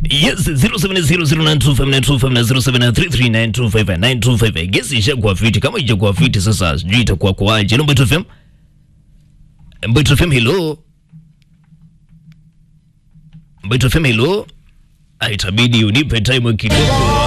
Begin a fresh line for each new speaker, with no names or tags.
Yes, 0700925925 Guess ishakuwa fiti. Kama ijakuwa fiti sasa sijui itakuwa kwaje. No Mbeto FM. Mbeto FM hello. Mbeto FM hello. Itabidi unipe time kidogo.